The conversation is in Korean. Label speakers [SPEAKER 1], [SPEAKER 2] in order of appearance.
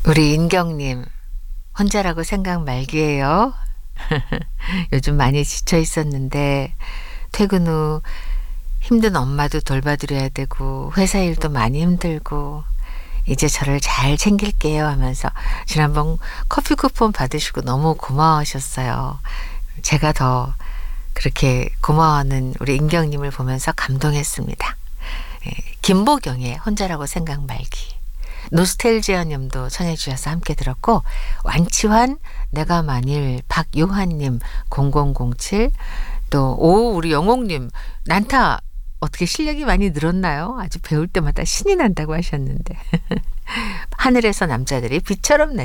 [SPEAKER 1] 우리 인경님, 혼자라고 생각 말기예요. 요즘 많이 지쳐 있었는데 퇴근 후 힘든 엄마도 돌봐드려야 되고 회사 일도 많이 힘들고 이제 저를 잘 챙길게요 하면서 지난번 커피 쿠폰 받으시고 너무 고마워하셨어요. 제가 더 그렇게 고마워하는 우리 인경님을 보면서 감동했습니다. 예, 김보경의 혼자라고 생각 말기. 노스텔지아 님도 청해 주셔서 함께 들었고, 완치환 내가 만일 박요한님 0007, 또 우리 영옥님 난타 어떻게 실력이 많이 늘었나요? 아주 배울 때마다 신이 난다고 하셨는데 하늘에서 남자들이 비처럼 날